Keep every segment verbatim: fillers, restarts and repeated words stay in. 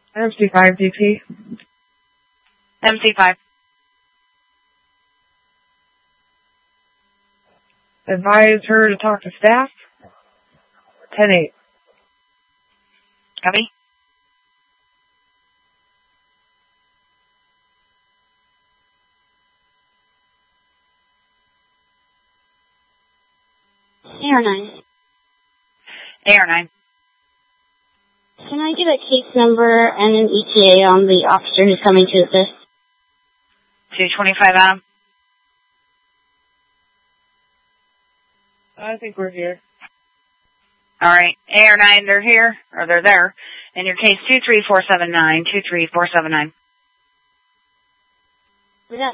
M C five D P. M C five. Advise her to talk to staff. ten eight. Copy. A R nine. A R nine. Can I get a case number and an E T A on the officer who's coming to assist? two twenty-five Adam. I think we're here. All right. A R nine, they're here, or they're there. In your case, two three four seven nine, two three four seven nine. Yes.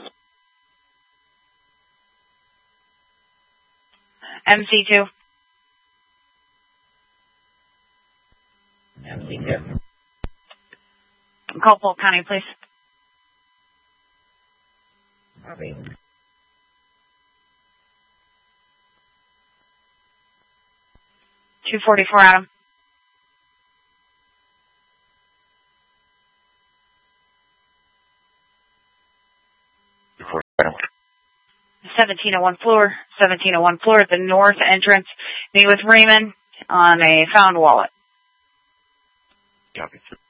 M C two. M C two. Call Polk County, please. Copy. two forty-four Adam. seventeen oh one floor, seventeen oh one floor at the north entrance. Meet with Raymond on a found wallet. Copy.